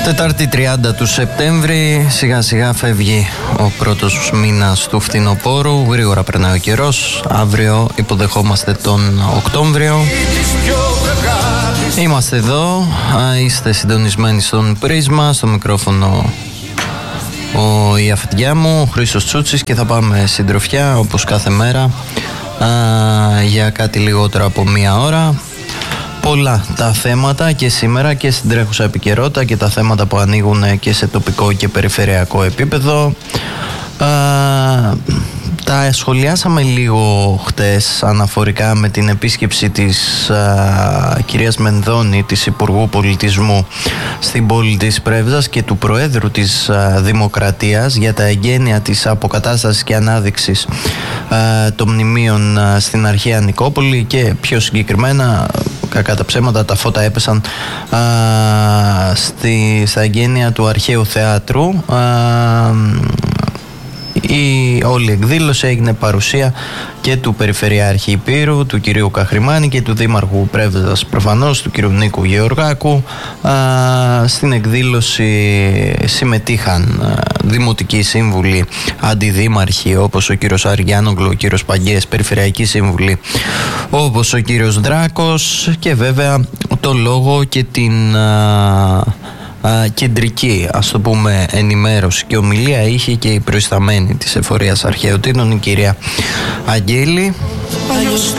Τετάρτη 30 του Σεπτέμβρη, σιγά σιγά φεύγει ο πρώτος μήνας του φθινοπόρου, γρήγορα περνάει ο καιρός. Αύριο υποδεχόμαστε τον Οκτώβριο. Είμαστε εδώ, είστε συντονισμένοι στον Πρίσμα, στο μικρόφωνο η αφεντιά μου, ο Χρήστος Τσούτσης, και θα πάμε συντροφιά όπως κάθε μέρα για κάτι λιγότερο από μία ώρα. Πολλά τα θέματα και σήμερα και στην τρέχουσα επικαιρότητα και τα θέματα που ανοίγουν και σε τοπικό και περιφερειακό επίπεδο. Τα σχολιάσαμε λίγο χτες αναφορικά με την επίσκεψη της κυρίας Μενδώνη, της Υπουργού Πολιτισμού, στην πόλη της Πρέβεζας και του Προέδρου της Δημοκρατίας για τα εγγένεια της αποκατάστασης και ανάδειξης των μνημείων στην αρχαία Νικόπολη, και πιο συγκεκριμένα, κακά τα ψέματα, τα φώτα έπεσαν στα εγγένεια του αρχαίου θεάτρου. Η όλη εκδήλωση έγινε παρουσία και του Περιφερειάρχη Υπήρου, του κυρίου Καχρημάνη, και του Δήμαρχου Πρέβεζας προφανώς, του κυρίου Νίκου Γεωργάκου. Στην εκδήλωση συμμετείχαν δημοτικοί σύμβουλοι, αντιδήμαρχοι όπως ο κύριος Αριάνογλου, ο κύριος Παγκές, περιφερειακοί σύμβουλοι όπως ο κύριος Δράκος, και βέβαια το λόγο και την κεντρική, ας το πούμε, ενημέρωση και ομιλία είχε και η προϊσταμένη της Εφορίας Αρχαιοτήτων, η κυρία Αγγέλη.